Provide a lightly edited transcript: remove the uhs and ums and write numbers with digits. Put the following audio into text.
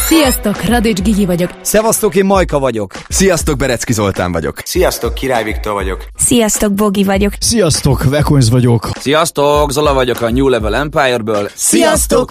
Sziasztok, Radics Gigi vagyok. Szevasztok, én Majka vagyok. Sziasztok, Berecki Zoltán vagyok. Sziasztok, Király Viktor vagyok. Sziasztok, Bogi vagyok. Sziasztok, Vekonz vagyok. Sziasztok, Zola vagyok a New Level Empire-ből. Sziasztok!